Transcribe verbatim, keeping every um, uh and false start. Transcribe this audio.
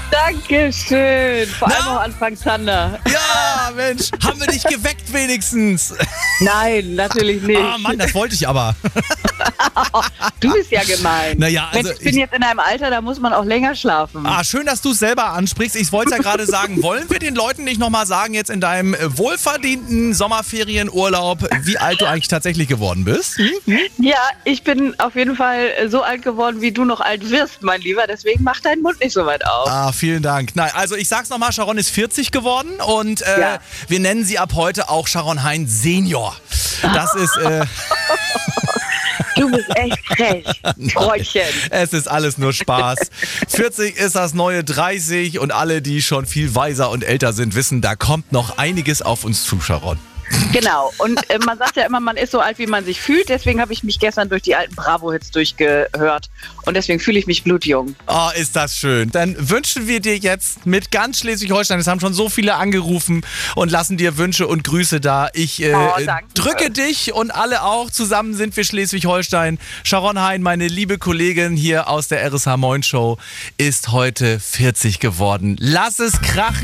Dankeschön. Vor allem Na? auch Anfang Zander. Ja, Mensch, haben wir dich geweckt wenigstens? Nein, natürlich nicht. Ah, Mann, das wollte ich aber. Du bist ja gemein. Naja, also Mensch, ich bin ich- jetzt in einem Alter, da muss man auch länger schlafen. Ah, schön, dass du es selber ansprichst. Ich wollte es ja gerade sagen, wollen wir den Leuten nicht nochmal sagen, jetzt in deinem äh, wohlverdienten Sommerferienurlaub, wie alt du eigentlich tatsächlich geworden bist? Hm? Ja, ich bin auf jeden Fall so alt geworden, wie du noch alt wirst, mein Lieber. Deswegen mach deinen Mund nicht so weit auf. Ah, vielen Dank. Nein, also ich sag's nochmal, Sharon ist vierzig geworden und äh, Ja. wir nennen sie ab heute auch Sharon Hein Senior. Das ist, äh, Du bist echt frech, Freundchen. es ist alles nur Spaß. vierzig ist das neue dreißig und alle, die schon viel weiser und älter sind, wissen, da kommt noch einiges auf uns zu, Sharon. Genau. Und äh, man sagt ja immer, man ist so alt, wie man sich fühlt. Deswegen habe ich mich gestern durch die alten Bravo-Hits durchgehört. Und deswegen fühle ich mich blutjung. Oh, ist das schön. Dann wünschen wir dir jetzt mit ganz Schleswig-Holstein, es haben schon so viele angerufen und lassen dir Wünsche und Grüße da. Ich äh, Oh, danke. drücke dich und alle auch. Zusammen sind wir Schleswig-Holstein. Sharon Hein, meine liebe Kollegin hier aus der R S H Moin Show, ist heute vierzig geworden. Lass es krachen.